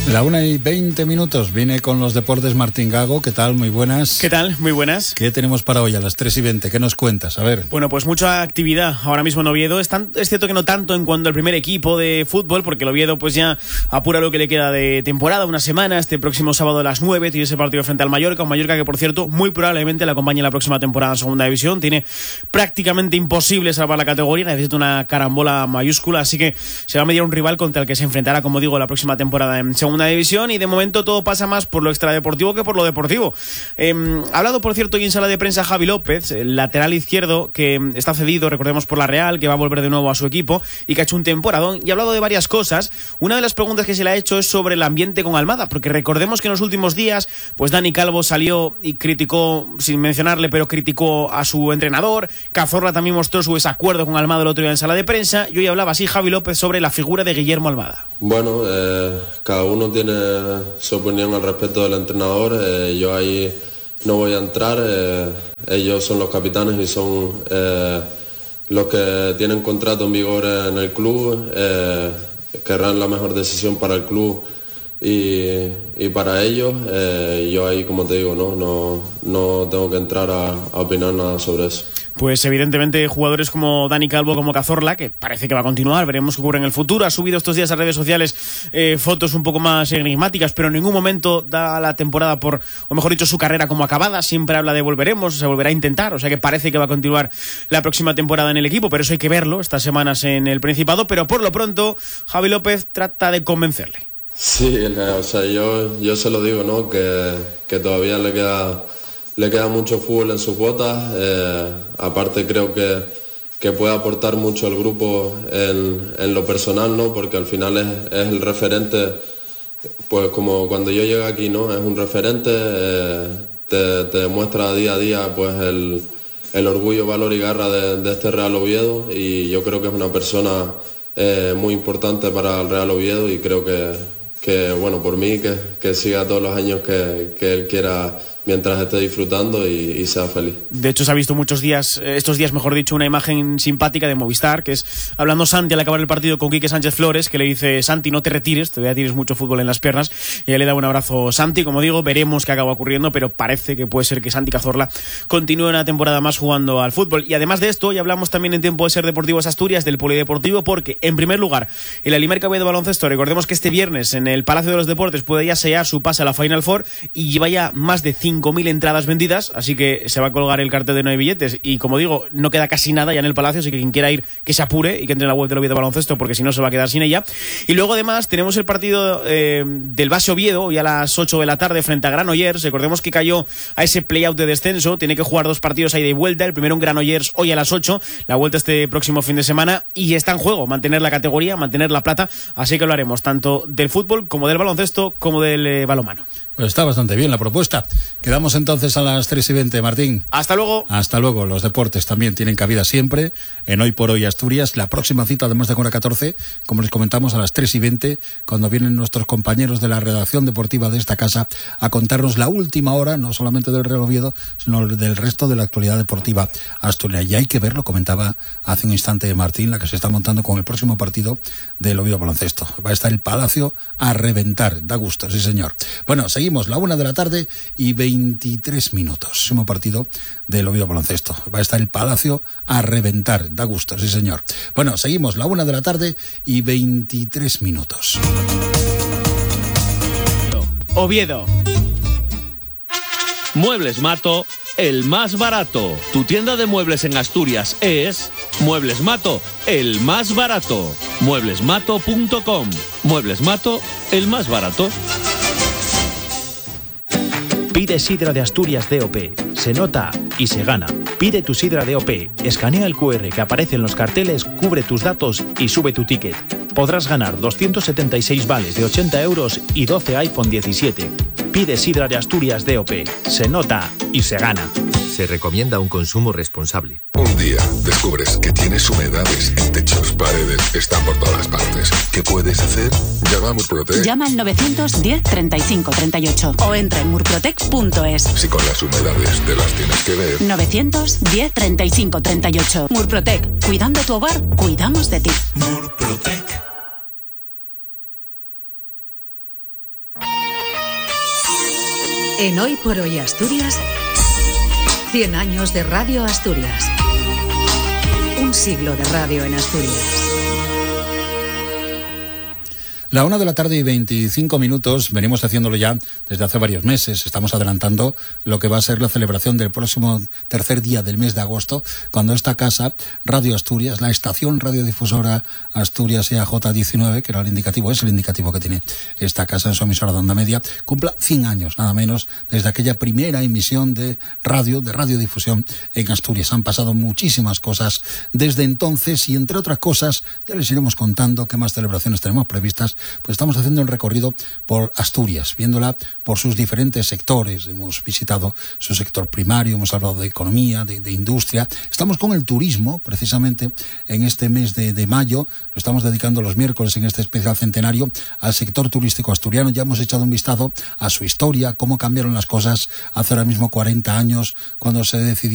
La 1:20 viene con los deportes Martín Gago. ¿Qué tal? Muy buenas. ¿Qué tal? Muy buenas. ¿Qué tenemos para hoy a las 3:20? ¿Qué nos cuentas? A ver. Bueno, pues mucha actividad ahora mismo en Oviedo. Es cierto que no tanto en cuanto al primer equipo de fútbol, porque el Oviedo pues ya apura lo que le queda de temporada, una semana. Este próximo sábado a las 9 tiene ese partido frente al Mallorca. Un Mallorca que, por cierto, muy probablemente le acompañe en la próxima temporada en Segunda División. Tiene prácticamente imposible salvar la categoría. Necesita una carambola mayúscula, así que se va a medir un rival contra el que se enfrentará, como digo, la próxima temporada en Segunda División. Y de momento todo pasa más por lo extradeportivo que por lo deportivo. Ha hablado, por cierto, hoy en sala de prensa Javi López, el lateral izquierdo que está cedido, recordemos, por la Real, que va a volver de nuevo a su equipo y que ha hecho un temporadón, y ha hablado de varias cosas. Una de las preguntas que se le ha hecho es sobre el ambiente con Almada, porque recordemos que en los últimos días pues Dani Calvo salió y criticó, sin mencionarle, pero criticó a su entrenador. Cazorla también mostró su desacuerdo con Almada el otro día en sala de prensa, y hoy hablaba así Javi López sobre la figura de Guillermo Almada. Bueno, cada uno tiene su opinión al respecto del entrenador. Yo ahí no voy a entrar. Ellos son los capitanes y son los que tienen contrato en vigor en el club. Querrán la mejor decisión para el club y para ellos. Yo ahí, como te digo, no tengo que entrar a opinar nada sobre eso. Pues evidentemente jugadores como Dani Calvo, como Cazorla, que parece que va a continuar, veremos qué ocurre en el futuro. Ha subido estos días a redes sociales fotos un poco más enigmáticas, pero en ningún momento da la temporada por, o mejor dicho, su carrera como acabada. Siempre habla de volveremos, se volverá a intentar, o sea que parece que va a continuar la próxima temporada en el equipo, pero eso hay que verlo estas semanas en el Principado. Pero por lo pronto Javi López trata de convencerle. Sí, o sea, yo se lo digo, ¿no? Que todavía le queda mucho fútbol en sus botas. Aparte creo que puede aportar mucho al grupo en lo personal, ¿no? Porque al final es el referente, pues como cuando yo llegué aquí, ¿no? Es un referente, te demuestra día a día pues el orgullo, valor y garra de este Real Oviedo, y yo creo que es una persona muy importante para el Real Oviedo, y creo que bueno, por mí que siga todos los años que él quiera, mientras esté disfrutando y sea feliz. De hecho, se ha visto estos días, mejor dicho, una imagen simpática de Movistar, que es hablando Santi al acabar el partido con Quique Sánchez Flores, que le dice: Santi, no te retires, todavía tienes mucho fútbol en las piernas, y él le da un abrazo. Santi, como digo, veremos qué acaba ocurriendo, pero parece que puede ser que Santi Cazorla continúe una temporada más jugando al fútbol. Y además de esto, ya hablamos también en Tiempo de Ser Deportivos Asturias del polideportivo, porque en primer lugar, el Alimerca B de baloncesto, recordemos que este viernes en el Palacio de los Deportes puede ya sellar su pase a la Final Four, y lleva ya más de 5.000 entradas vendidas, así que se va a colgar el cartel de no hay billetes, y como digo, no queda casi nada ya en el Palacio, así que quien quiera ir, que se apure y que entre en la web del Oviedo Baloncesto, porque si no se va a quedar sin ella. Y luego además tenemos el partido del Base Oviedo hoy a las 8 de la tarde frente a Granollers. Recordemos que cayó a ese playout de descenso, tiene que jugar 2 partidos ahí de vuelta, el primero en Granollers hoy a las 8, la vuelta este próximo fin de semana, y está en juego mantener la categoría, mantener la plata, así que lo haremos tanto del fútbol como del baloncesto como del balonmano. Pues está bastante bien la propuesta. Quedamos entonces a las 3:20, Martín. Hasta luego. Hasta luego. Los deportes también tienen cabida siempre en Hoy por Hoy Asturias. La próxima cita, además de hora 14, como les comentamos, a las 3:20, cuando vienen nuestros compañeros de la redacción deportiva de esta casa a contarnos la última hora, no solamente del Real Oviedo, sino del resto de la actualidad deportiva asturiana. Y hay que verlo, comentaba hace un instante Martín, la que se está montando con el próximo partido del Oviedo Baloncesto. Va a estar el Palacio a reventar. Da gusto, sí señor. Bueno, seguimos, la 1:23. Próximo partido del Oviedo Baloncesto. Va a estar el Palacio a reventar. Da gusto, sí señor. Bueno, seguimos, la 1:23. Oviedo. Muebles Mato, el más barato. Tu tienda de muebles en Asturias es Muebles Mato, el más barato. Mueblesmato.com. Muebles Mato, el más barato. Pide sidra de Asturias DOP. Se nota y se gana. Pide tu sidra DOP. Escanea el QR que aparece en los carteles, cubre tus datos y sube tu ticket. Podrás ganar 276 vales de 80 euros y 12 iPhone 17. Pide sidra de Asturias DOP. Se nota y se gana. Se recomienda un consumo responsable. Un día descubres que tienes humedades en techos, paredes, están por todas partes. ¿Qué puedes hacer? Llama a Murprotec. Llama al 910 35 38 o entra en murprotec.es. Si con las humedades te las tienes que ver. 910 35 38. Murprotec. Cuidando tu hogar, cuidamos de ti. Murprotec. En Hoy por Hoy Asturias, 100 años de Radio Asturias. Un siglo de radio en Asturias. La 1:25 p.m, venimos haciéndolo ya desde hace varios meses. Estamos adelantando lo que va a ser la celebración del próximo tercer día del mes de agosto, cuando esta casa, Radio Asturias, la estación radiodifusora Asturias EAJ19, que era el indicativo, es el indicativo que tiene esta casa en su emisora de onda media, cumpla 100 años, nada menos, desde aquella primera emisión de radiodifusión en Asturias. Han pasado muchísimas cosas desde entonces y, entre otras cosas, ya les iremos contando qué más celebraciones tenemos previstas. Pues estamos haciendo un recorrido por Asturias, viéndola por sus diferentes sectores. Hemos visitado su sector primario, hemos hablado de economía, de industria. Estamos con el turismo, precisamente en este mes de mayo. Lo estamos dedicando los miércoles en este especial centenario al sector turístico asturiano. Ya hemos echado un vistazo a su historia, cómo cambiaron las cosas hace ahora mismo 40 años, cuando se decidió